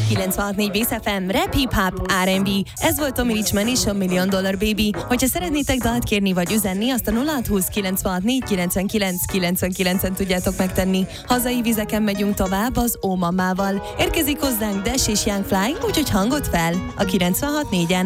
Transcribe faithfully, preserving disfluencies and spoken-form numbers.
kilencvenhat négy Bész ef em, Rap, Hip Hop, er and bé. Ez volt Tommy Richman és a Million Dollar Baby. Hogyha szeretnétek dalt kérni vagy üzenni, azt a nulla hat húsz kilencvenhat négy kilencvenkilenc kilencvenkilencen tudjátok megtenni. Hazai vizeken megyünk tovább az Ó Mamával. Érkezik hozzánk Dash és Young Fly, úgyhogy hangot fel a kilencvenhat négyen.